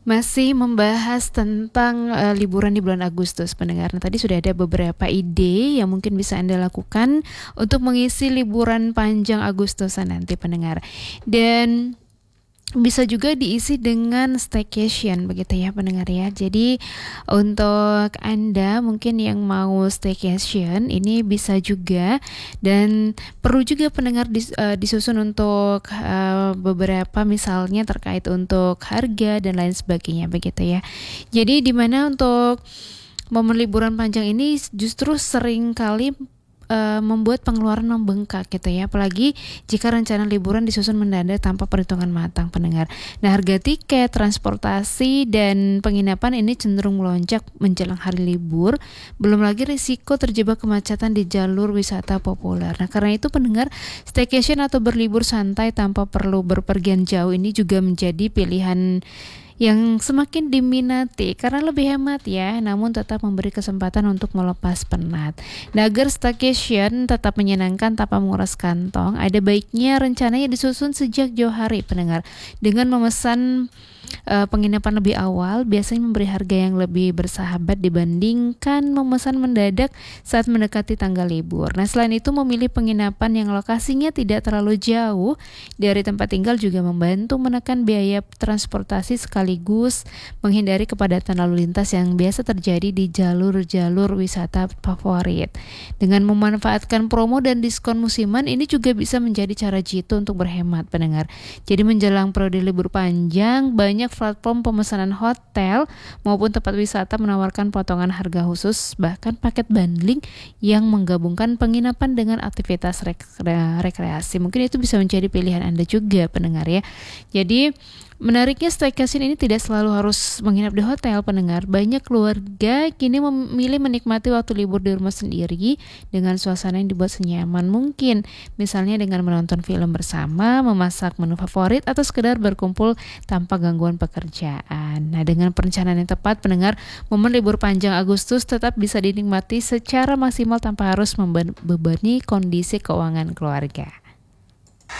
Masih membahas tentang liburan di bulan Agustus, pendengar. Nah, tadi sudah ada beberapa ide yang mungkin bisa Anda lakukan untuk mengisi liburan panjang Agustusan nanti, pendengar. Dan bisa juga diisi dengan staycation begitu ya, pendengar ya. Jadi untuk Anda mungkin yang mau staycation ini bisa juga, dan perlu juga pendengar disusun untuk beberapa misalnya terkait untuk harga dan lain sebagainya begitu ya. Jadi di mana untuk momen liburan panjang ini justru sering kali membuat pengeluaran membengkak gitu ya, apalagi jika rencana liburan disusun mendadak tanpa perhitungan matang, pendengar. Nah, harga tiket, transportasi, dan penginapan ini cenderung melonjak menjelang hari libur, belum lagi risiko terjebak kemacetan di jalur wisata populer. Nah, karena itu pendengar, staycation atau berlibur santai tanpa perlu berpergian jauh ini juga menjadi pilihan yang semakin diminati karena lebih hemat ya, namun tetap memberi kesempatan untuk melepas penat. Nah, agar staycation tetap menyenangkan tanpa menguras kantong, ada baiknya rencananya disusun sejak jauh hari, pendengar. Dengan memesan penginapan lebih awal, biasanya memberi harga yang lebih bersahabat dibandingkan memesan mendadak saat mendekati tanggal libur. Nah, selain itu memilih penginapan yang lokasinya tidak terlalu jauh dari tempat tinggal juga membantu menekan biaya transportasi sekaligus menghindari kepadatan lalu lintas yang biasa terjadi di jalur-jalur wisata favorit. Dengan memanfaatkan promo dan diskon musiman, ini juga bisa menjadi cara jitu untuk berhemat, pendengar. Jadi menjelang periode libur panjang, banyak platform pemesanan hotel maupun tempat wisata menawarkan potongan harga khusus, bahkan paket bundling yang menggabungkan penginapan dengan aktivitas rekreasi. Mungkin itu bisa menjadi pilihan Anda juga, pendengar ya. Jadi menariknya, staycation ini tidak selalu harus menginap di hotel, pendengar. Banyak keluarga kini memilih menikmati waktu libur di rumah sendiri dengan suasana yang dibuat senyaman mungkin. Misalnya dengan menonton film bersama, memasak menu favorit, atau sekedar berkumpul tanpa gangguan pekerjaan. Nah, dengan perencanaan yang tepat, pendengar, momen libur panjang Agustus tetap bisa dinikmati secara maksimal tanpa harus membebani kondisi keuangan keluarga.